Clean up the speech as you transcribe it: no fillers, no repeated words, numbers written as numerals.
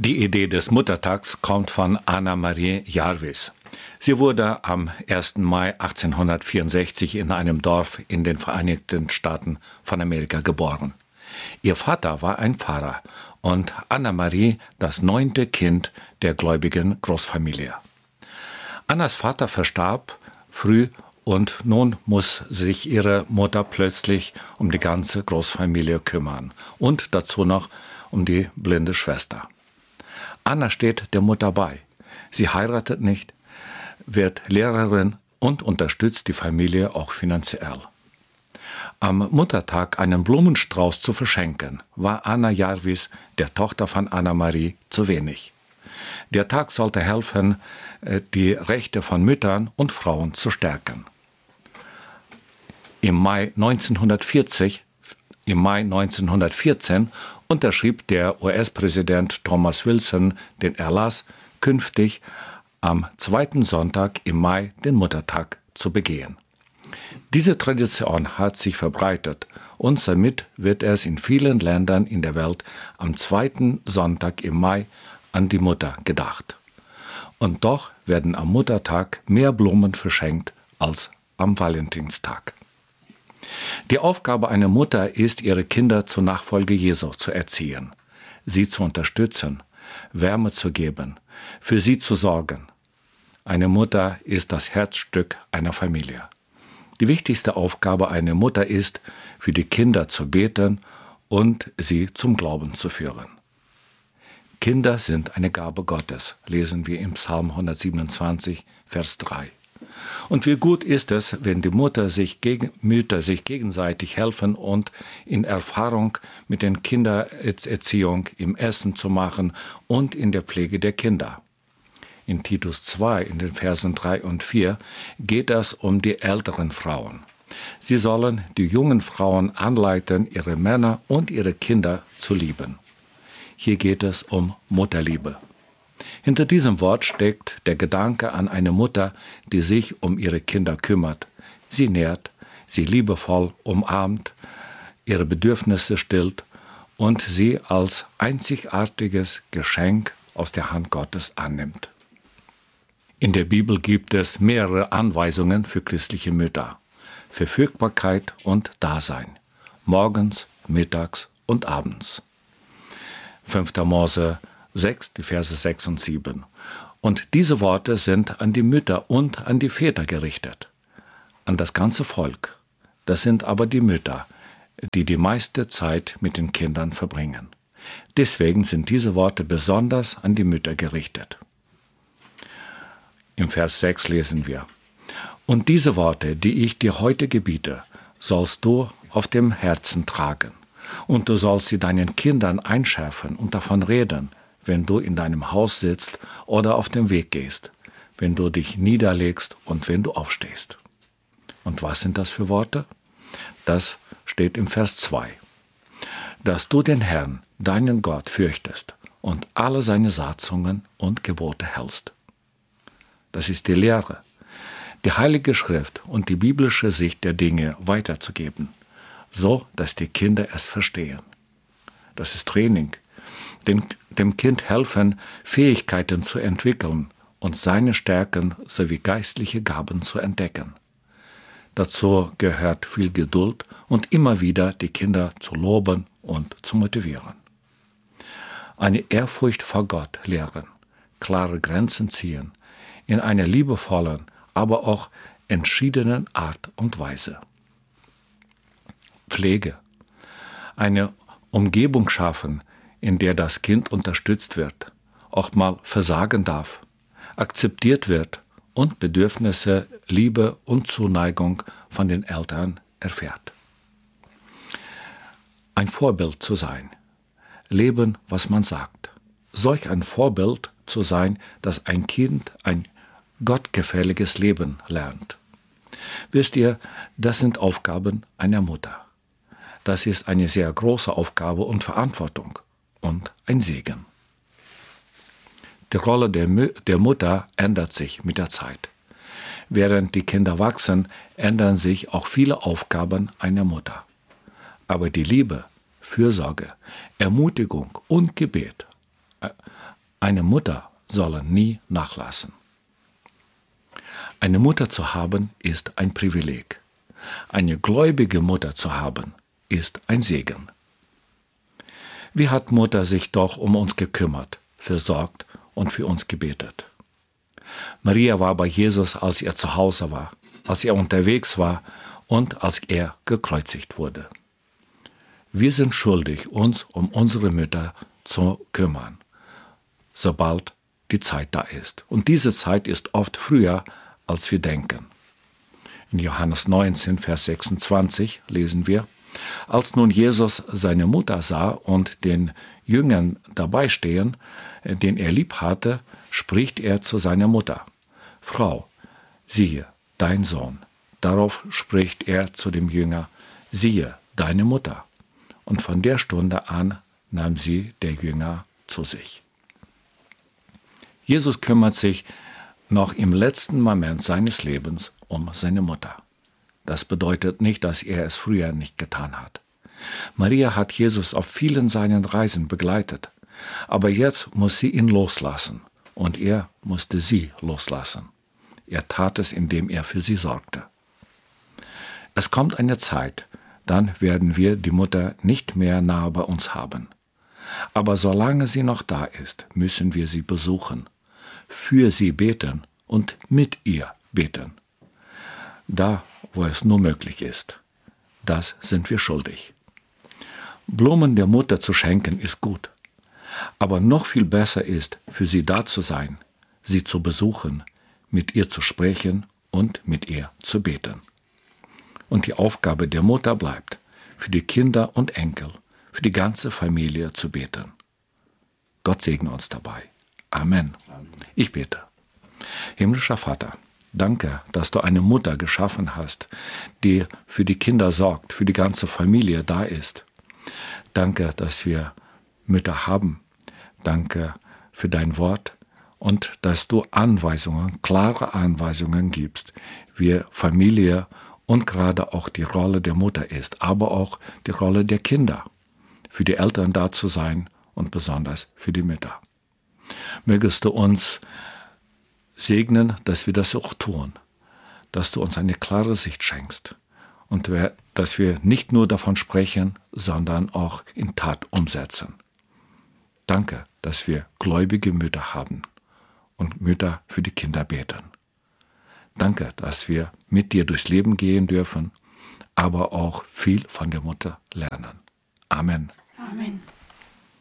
Die Idee des Muttertags kommt von Anna-Marie Jarvis. Sie wurde am 1. Mai 1864 in einem Dorf in den Vereinigten Staaten von Amerika geboren. Ihr Vater war ein Pfarrer und Anna-Marie das 9. Kind der gläubigen Großfamilie. Annas Vater verstarb früh und nun muss sich ihre Mutter plötzlich um die ganze Großfamilie kümmern und dazu noch um die blinde Schwester. Anna steht der Mutter bei. Sie heiratet nicht, wird Lehrerin und unterstützt die Familie auch finanziell. Am Muttertag einen Blumenstrauß zu verschenken, war Anna Jarvis, der Tochter von Anna-Marie, zu wenig. Der Tag sollte helfen, die Rechte von Müttern und Frauen zu stärken. Im Mai 1914 unterschrieb der US-Präsident Thomas Wilson den Erlass, künftig am 2. Sonntag im Mai den Muttertag zu begehen. Diese Tradition hat sich verbreitet und somit wird es in vielen Ländern in der Welt am 2. Sonntag im Mai an die Mutter gedacht. Und doch werden am Muttertag mehr Blumen verschenkt als am Valentinstag. Die Aufgabe einer Mutter ist, ihre Kinder zur Nachfolge Jesu zu erziehen, sie zu unterstützen, Wärme zu geben, für sie zu sorgen. Eine Mutter ist das Herzstück einer Familie. Die wichtigste Aufgabe einer Mutter ist, für die Kinder zu beten und sie zum Glauben zu führen. Kinder sind eine Gabe Gottes, lesen wir im Psalm 127, Vers 3. Und wie gut ist es, wenn die Mütter sich gegenseitig helfen und in Erfahrung mit den Kindererziehung, im Essen zu machen und in der Pflege der Kinder. In Titus 2, in den Versen 3 und 4, geht es um die älteren Frauen. Sie sollen die jungen Frauen anleiten, ihre Männer und ihre Kinder zu lieben. Hier geht es um Mutterliebe. Hinter diesem Wort steckt der Gedanke an eine Mutter, die sich um ihre Kinder kümmert, sie nährt, sie liebevoll umarmt, ihre Bedürfnisse stillt und sie als einzigartiges Geschenk aus der Hand Gottes annimmt. In der Bibel gibt es mehrere Anweisungen für christliche Mütter. Verfügbarkeit und Dasein. Morgens, mittags und abends. 5. Mose 6, die Verse 6 und 7. Und diese Worte sind an die Mütter und an die Väter gerichtet. An das ganze Volk. Das sind aber die Mütter, die die meiste Zeit mit den Kindern verbringen. Deswegen sind diese Worte besonders an die Mütter gerichtet. Im Vers 6 lesen wir: Und diese Worte, die ich dir heute gebiete, sollst du auf dem Herzen tragen. Und du sollst sie deinen Kindern einschärfen und davon reden, wenn du in deinem Haus sitzt oder auf dem Weg gehst, wenn du dich niederlegst und wenn du aufstehst. Und was sind das für Worte? Das steht im Vers 2. Dass du den Herrn, deinen Gott, fürchtest und alle seine Satzungen und Gebote hältst. Das ist die Lehre, die Heilige Schrift und die biblische Sicht der Dinge weiterzugeben, so dass die Kinder es verstehen. Das ist Training. Dem Kind helfen, Fähigkeiten zu entwickeln und seine Stärken sowie geistliche Gaben zu entdecken. Dazu gehört viel Geduld und immer wieder die Kinder zu loben und zu motivieren. Eine Ehrfurcht vor Gott lehren, klare Grenzen ziehen, in einer liebevollen, aber auch entschiedenen Art und Weise. Pflege. Eine Umgebung schaffen, in der das Kind unterstützt wird, auch mal versagen darf, akzeptiert wird und Bedürfnisse, Liebe und Zuneigung von den Eltern erfährt. Ein Vorbild zu sein. Leben, was man sagt. Solch ein Vorbild zu sein, dass ein Kind ein gottgefälliges Leben lernt. Wisst ihr, das sind Aufgaben einer Mutter. Das ist eine sehr große Aufgabe und Verantwortung und ein Segen. Die Rolle der Mutter ändert sich mit der Zeit. Während die Kinder wachsen, ändern sich auch viele Aufgaben einer Mutter. Aber die Liebe, Fürsorge, Ermutigung und Gebet Eine Mutter soll nie nachlassen. Eine Mutter zu haben, ist ein Privileg. Eine gläubige Mutter zu haben, ist ein Segen. Wie hat Mutter sich doch um uns gekümmert, versorgt und für uns gebetet? Maria war bei Jesus, als er zu Hause war, als er unterwegs war und als er gekreuzigt wurde. Wir sind schuldig, uns um unsere Mütter zu kümmern, sobald die Zeit da ist. Und diese Zeit ist oft früher, als wir denken. In Johannes 19, Vers 26 lesen wir: Als nun Jesus seine Mutter sah und den Jüngern dabei stehen, den er lieb hatte, spricht er zu seiner Mutter: Frau, siehe, dein Sohn. Darauf spricht er zu dem Jünger: Siehe, deine Mutter. Und von der Stunde an nahm sie der Jünger zu sich. Jesus kümmert sich noch im letzten Moment seines Lebens um seine Mutter. Das bedeutet nicht, dass er es früher nicht getan hat. Maria hat Jesus auf vielen seinen Reisen begleitet, aber jetzt muss sie ihn loslassen und er musste sie loslassen. Er tat es, indem er für sie sorgte. Es kommt eine Zeit, dann werden wir die Mutter nicht mehr nahe bei uns haben. Aber solange sie noch da ist, müssen wir sie besuchen, für sie beten und mit ihr beten. Da, wo es nur möglich ist. Das sind wir schuldig. Blumen der Mutter zu schenken ist gut. Aber noch viel besser ist, für sie da zu sein, sie zu besuchen, mit ihr zu sprechen und mit ihr zu beten. Und die Aufgabe der Mutter bleibt, für die Kinder und Enkel, für die ganze Familie zu beten. Gott segne uns dabei. Amen. Ich bete. Himmlischer Vater, danke, dass du eine Mutter geschaffen hast, die für die Kinder sorgt, für die ganze Familie da ist. Danke, dass wir Mütter haben. Danke für dein Wort und dass du Anweisungen, klare Anweisungen gibst, wie Familie und gerade auch die Rolle der Mutter ist, aber auch die Rolle der Kinder, für die Eltern da zu sein und besonders für die Mütter. Mögest du uns segnen, dass wir das auch tun, dass du uns eine klare Sicht schenkst und dass wir nicht nur davon sprechen, sondern auch in Tat umsetzen. Danke, dass wir gläubige Mütter haben und Mütter für die Kinder beten. Danke, dass wir mit dir durchs Leben gehen dürfen, aber auch viel von der Mutter lernen. Amen. Amen.